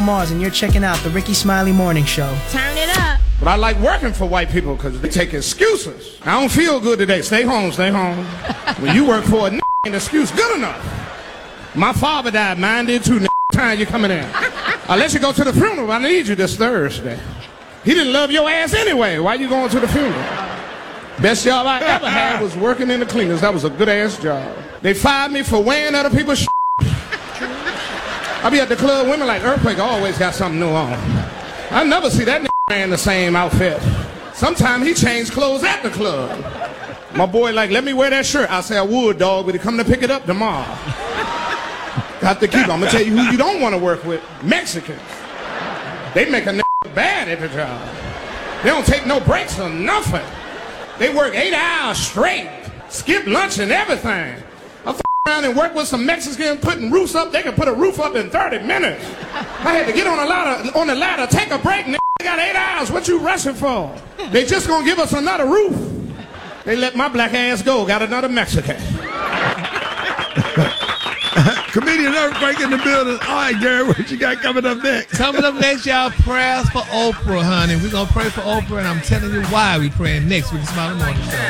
Mars, and you're checking out the Ricky Smiley Morning Show. Turn it up. But I like working for white people because they take excuses. I don't feel good today. Stay home, stay home. When you work for a an excuse good enough. My father died, mine did too. Time you coming in. Unless you go to the funeral, I need you this Thursday. He didn't love your ass anyway. Why you going to the funeral? Best job I ever had was working in the cleaners. That was a good ass job. They fired me for wearing other people's shit. I be at the club, women like Earthquake always got something new on. I never see that man in the same outfit. Sometimes he changed clothes at the club. My boy like, let me wear that shirt. I say I would, dog, but he come to pick it up tomorrow. Got to keep it. I'm gonna tell you who you don't want to work with. Mexicans. They make a bad at the job. They don't take no breaks or nothing. They work 8 hours straight, skip lunch and everything. I around and work with some Mexicans putting roofs up. They can put a roof up in 30 minutes. I had to get on the ladder, take a break, and they got 8 hours. What you rushing for? They just gonna give us another roof. They let my black ass go, got another Mexican. Comedian Earthquake in the building. All right, Gary, what you got coming up next? Coming up next, y'all, prayers for Oprah, honey. We're going to pray for Oprah, and I'm telling you why we're praying next with the Smiley Morning Show.